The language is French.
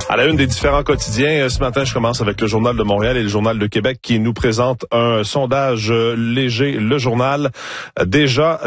À la une des différents quotidiens, ce matin, je commence avec le Journal de Montréal et le Journal de Québec qui nous présentent un sondage léger. Le journal, déjà